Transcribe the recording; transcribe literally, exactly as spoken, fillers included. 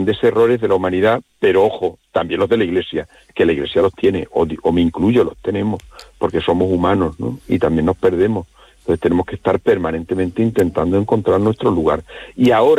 grandes errores de la humanidad, pero ojo, también los de la Iglesia, que la Iglesia los tiene, o, o me incluyo, los tenemos, porque somos humanos, ¿no? Y también nos perdemos. Entonces tenemos que estar permanentemente intentando encontrar nuestro lugar. Y ahora